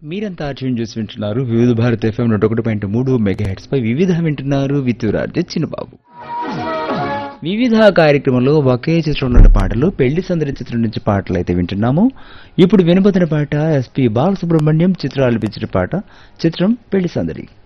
మీరంతా ట్యూన్ చేసి వింటున్నారు వివిధ భారత్ ఎఫ్ఎం 101.3 మెగాహెర్ట్జ్ పై వివిధ వింటున్నారు విత్తురాజ్ చిన్నబాబు. వివిధ కార్యక్రమంలో ఒకే చిత్రంలోని పాటలు పెళ్లి సందడి చిత్రం నుంచి పాటలు అయితే వింటున్నాము. ఇప్పుడు వినబోతున్న పాట ఎస్పి బాలసుబ్రహ్మణ్యం చిత్రాలు పిచ్చిన పాట, చిత్రం పెళ్లి సందడి.